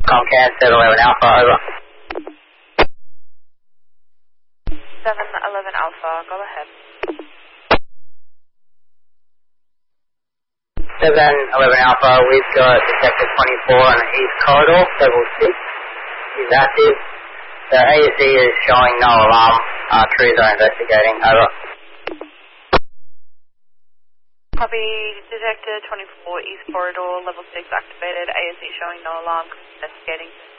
Comcast 711 Alpha, over. 711 Alpha, go ahead. 711 Alpha, we've got Detector 24 on the East Corridor, level 6. He's active. The ASE is showing no alarm. Crews are investigating, over. Copy, Detector 24, East Corridor, level 6 activated, ASE showing no alarm, investigating.